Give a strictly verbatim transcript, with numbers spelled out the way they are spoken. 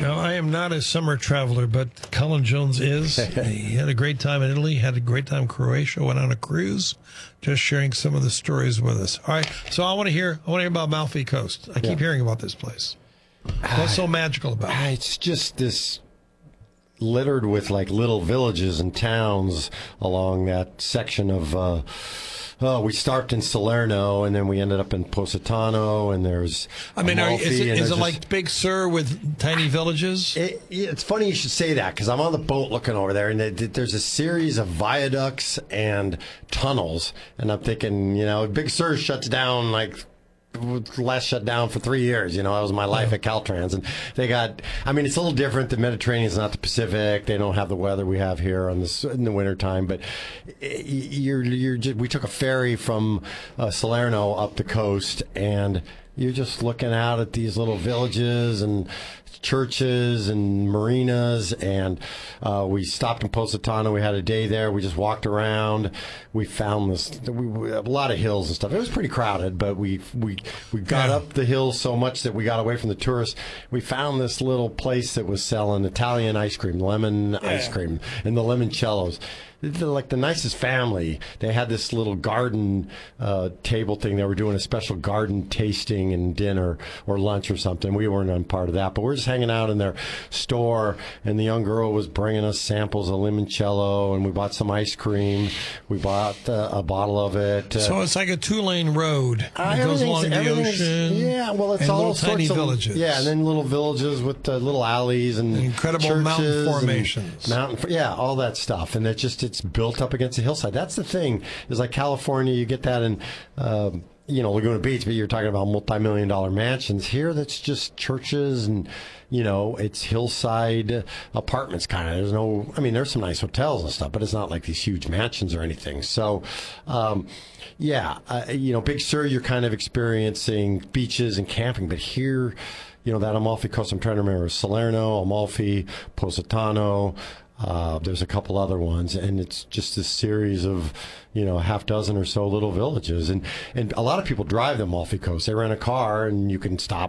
Now, I am not a summer traveler, but Colin Jones is. He had a great time in Italy, had a great time in Croatia, went on a cruise, just sharing some of the stories with us. All right, so I want to hear I want to hear about Amalfi Coast. I keep yeah. hearing about this place. What's so magical about it? It's just this littered with like little villages and towns along that section of uh oh we started in Salerno and then we ended up in Positano, and there's I mean are, is it, is it just, like Big Sur with tiny villages? It, it's funny you should say that, because I'm on the boat looking over there, and there's a series of viaducts and tunnels, and I'm thinking, you know, Big Sur shuts down like last shut down for three years. You know, that was my life yeah. at Caltrans. And they got, I mean, it's a little different. The Mediterranean is not the Pacific. They don't have the weather we have here on this in the wintertime. But you're, you're just, we took a ferry from uh, Salerno up the coast, and you're just looking out at these little villages and churches and marinas, and uh, we stopped in Positano. We had a day there. We just walked around. We found this we, we, a lot of hills and stuff. It was pretty crowded, but we we we got yeah. up the hills so much that we got away from the tourists. We found this little place that was selling Italian ice cream, lemon yeah. ice cream, and the limoncellos. They're like the nicest family. They had this little garden uh, table thing. They were doing a special garden tasting and dinner or lunch or something. We weren't on part of that, but we're just hanging out in their store, and the young girl was bringing us samples of limoncello, and we bought some ice cream. We bought uh, a bottle of it. Uh, so it's like a two-lane road. Uh, it goes along the ocean. Yeah, well, it's and all little sorts tiny of villages. Yeah, and then little villages with uh, little alleys and incredible churches mountain formations. Mountain, yeah, all that stuff, and it's just it's built up against the hillside. That's the thing. Is like California, you get that in, uh, you know, Laguna Beach, but you're talking about multi-million dollar mansions. Here, that's just churches and, you know, it's hillside apartments kind of. There's no, I mean, there's some nice hotels and stuff, but it's not like these huge mansions or anything. So, um, yeah, uh, you know, Big Sur, you're kind of experiencing beaches and camping, but here, you know, that Amalfi Coast, I'm trying to remember, Salerno, Amalfi, Positano. Uh, there's a couple other ones, and it's just this series of, you know, a half dozen or so little villages. And, and a lot of people drive the Amalfi Coast. They rent a car, and you can stop